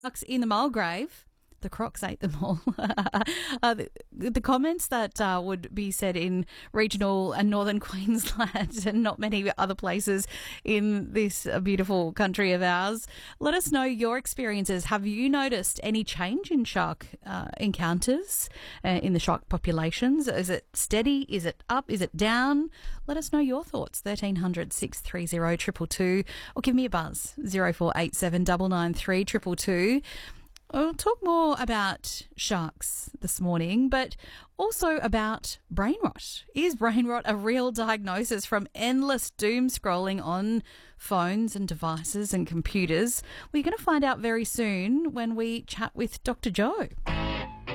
Sharks in the Mulgrave. The crocs ate them all. The comments that would be said in regional and northern Queensland and not many other places in this beautiful country of ours. Let us know your experiences. Have you noticed any change in shark encounters in the shark populations? Is it steady? Is it up? Is it down? Let us know your thoughts. 1300 630 222 or give me a buzz 0487 993 222. We'll talk more about sharks this morning, but also about brain rot. Is brain rot a real diagnosis from endless doom scrolling on phones and devices and computers? We're going to find out very soon when we chat with Dr. Joe.